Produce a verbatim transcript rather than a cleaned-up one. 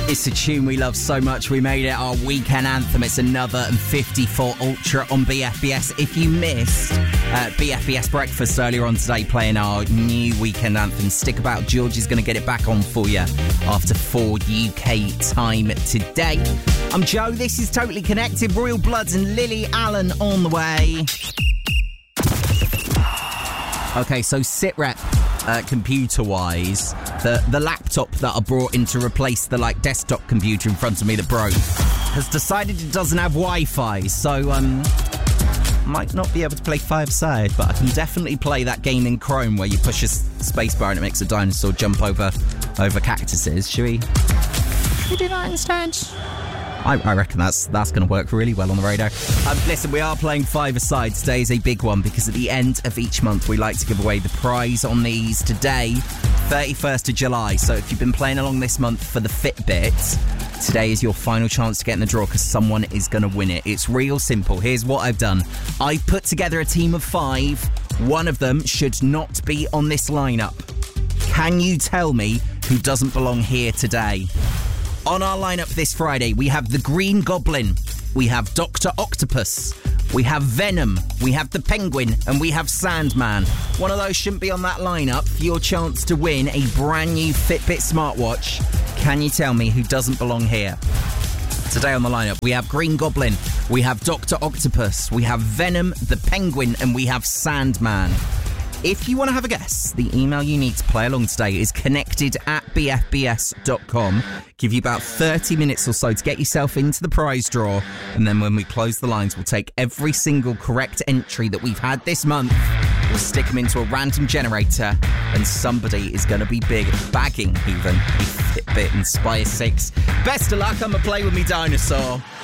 It's a tune we love so much, we made it our weekend anthem. It's another fifty-four Ultra on B F B S. If you missed uh, B F B S Breakfast earlier on today playing our new weekend anthem, stick about. George is going to get it back on for you after four U K time today. I'm Joe, this is Totally Connected. Royal Bloods and Lily Allen on the way. Okay, so SitRep, uh, computer-wise, the, the laptop that I brought in to replace the, like, desktop computer in front of me that broke has decided it doesn't have Wi-Fi, so, um, might not be able to play five-side, but I can definitely play that game in Chrome where you push a spacebar and it makes a dinosaur jump over, over cactuses. Should we, should we do that instead? I, I reckon that's that's going to work really well on the radio. Um, listen, we are playing five-a-side. Today is a big one because at the end of each month we like to give away the prize on these. Today, thirty-first of July. So if you've been playing along this month for the Fitbit, today is your final chance to get in the draw because someone is going to win it. It's real simple. Here's what I've done. I've put together a team of five. One of them should not be on this lineup. Can you tell me who doesn't belong here today? On our lineup this Friday, we have the Green Goblin, we have Doctor Octopus, we have Venom, we have the Penguin, and we have Sandman. One of those shouldn't be on that lineup. For your chance to win a brand new Fitbit smartwatch, can you tell me who doesn't belong here? Today on the lineup, we have Green Goblin, we have Doctor Octopus, we have Venom, the Penguin, and we have Sandman. If you want to have a guess, the email you need to play along today is connected at b f b s dot com. Give you about thirty minutes or so to get yourself into the prize draw. And then when we close the lines, we'll take every single correct entry that we've had this month. We'll stick them into a random generator. And somebody is going to be big, bagging even a Fitbit Inspire six. Best of luck, I'm a play with me dinosaur.